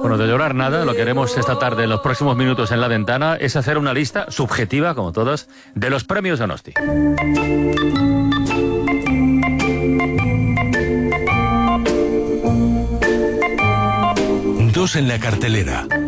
Bueno, de llorar nada, lo que haremos esta tarde, en los próximos minutos en La Ventana, es hacer una lista subjetiva, como todas, de los premios Donosti. Dos en la cartelera.